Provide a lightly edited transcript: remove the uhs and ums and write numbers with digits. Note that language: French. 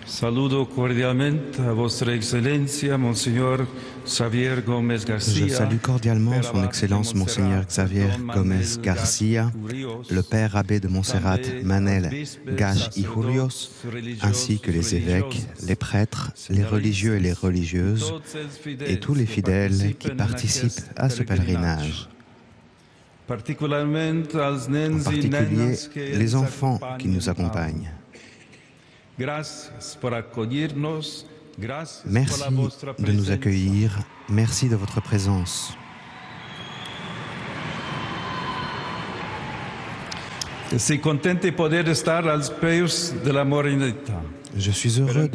Saludo cordialmente a Vostra Excellencia, Monseñor Xavier Gómez García. Je salue cordialement Son Excellence Monseigneur Xavier Gómez García, le Père abbé de Montserrat Manel Gage y Jurios, ainsi que les évêques, les prêtres, les religieux et les religieuses, et tous les fidèles qui participent à ce pèlerinage. En particulier, les enfants qui nous accompagnent. Merci de nous accueillir, merci de votre présence. Je suis heureux